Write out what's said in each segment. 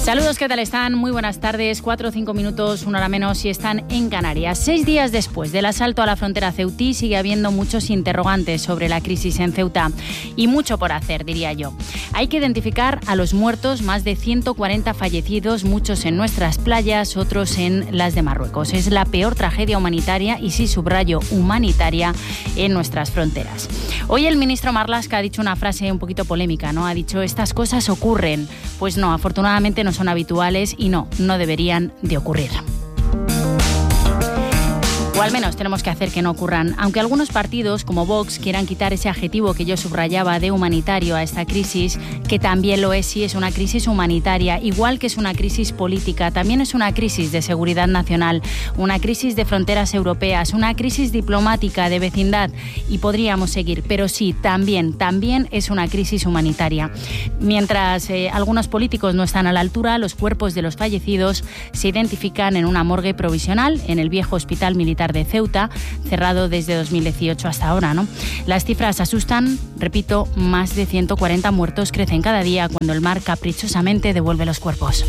Saludos, ¿qué tal están? Muy buenas tardes, 4 o 5 minutos, una hora menos si están en Canarias. 6 días después del asalto a la frontera ceutí sigue habiendo muchos interrogantes sobre la crisis en Ceuta y mucho por hacer, diría yo. Hay que identificar a los muertos, más de 140 fallecidos, muchos en nuestras playas, otros en las de Marruecos. Es la peor tragedia humanitaria, y sí subrayo humanitaria, en nuestras fronteras. Hoy el ministro Marlaska ha dicho una frase un poquito polémica, ¿no? Ha dicho, estas cosas ocurren. Pues no, afortunadamente no son habituales y no deberían de ocurrir. O al menos tenemos que hacer que no ocurran, aunque algunos partidos como Vox quieran quitar ese adjetivo que yo subrayaba de humanitario a esta crisis, que también lo es, sí, es una crisis humanitaria, igual que es una crisis política, también es una crisis de seguridad nacional, una crisis de fronteras europeas, una crisis diplomática de vecindad, y podríamos seguir, pero sí, también es una crisis humanitaria. Mientras algunos políticos no están a la altura, los cuerpos de los fallecidos se identifican en una morgue provisional en el viejo hospital militar de Ceuta, cerrado desde 2018 hasta ahora, ¿no? Las cifras asustan, repito, más de 140 muertos crecen cada día cuando el mar caprichosamente devuelve los cuerpos.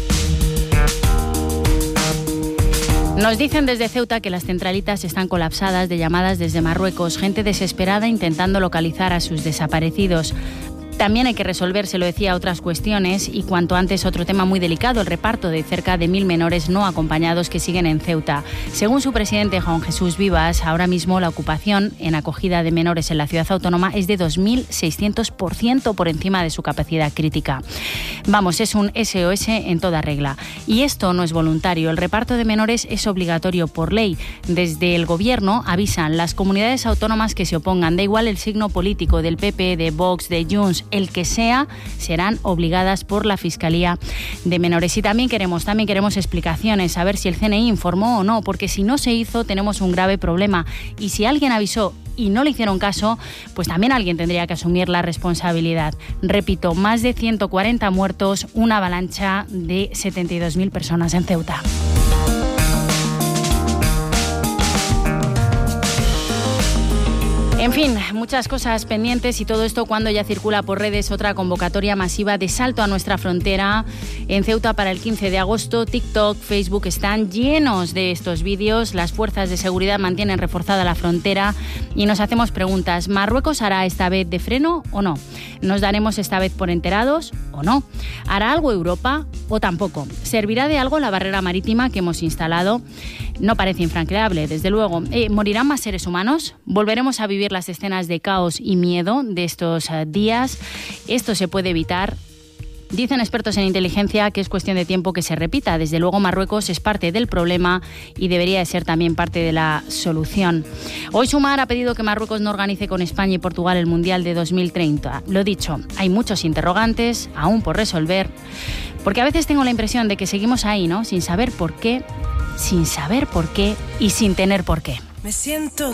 Nos dicen desde Ceuta que las centralitas están colapsadas de llamadas desde Marruecos, gente desesperada intentando localizar a sus desaparecidos. También hay que resolver, se lo decía, otras cuestiones y cuanto antes otro tema muy delicado, el reparto de cerca de 1.000 menores no acompañados que siguen en Ceuta. Según su presidente Juan Jesús Vivas, ahora mismo la ocupación en acogida de menores en la ciudad autónoma es de 2.600% por encima de su capacidad crítica. Vamos, es un SOS en toda regla. Y esto no es voluntario, el reparto de menores es obligatorio por ley. Desde el gobierno avisan las comunidades autónomas que se opongan, da igual el signo político del PP, de Vox, de Junts, el que sea, serán obligadas por la Fiscalía de Menores. Y también queremos explicaciones, saber si el CNI informó o no, porque si no se hizo tenemos un grave problema. Y si alguien avisó y no le hicieron caso, pues también alguien tendría que asumir la responsabilidad. Repito, más de 140 muertos, una avalancha de 72.000 personas en Ceuta. En fin, muchas cosas pendientes y todo esto cuando ya circula por redes otra convocatoria masiva de salto a nuestra frontera en Ceuta para el 15 de agosto. TikTok, Facebook están llenos de estos vídeos. Las fuerzas de seguridad mantienen reforzada la frontera y nos hacemos preguntas. ¿Marruecos hará esta vez de freno o no? ¿Nos daremos esta vez por enterados o no? ¿Hará algo Europa o tampoco? ¿Servirá de algo la barrera marítima que hemos instalado? No parece infranqueable, desde luego. ¿Morirán más seres humanos? ¿Volveremos a vivir las escenas de caos y miedo de estos días? ¿Esto se puede evitar? Dicen expertos en inteligencia que es cuestión de tiempo que se repita. Desde luego Marruecos es parte del problema y debería de ser también parte de la solución. Hoy Sumar ha pedido que Marruecos no organice con España y Portugal el Mundial de 2030. Lo dicho, hay muchos interrogantes aún por resolver, porque a veces tengo la impresión de que seguimos ahí, ¿no? Sin saber por qué y sin tener por qué. Me siento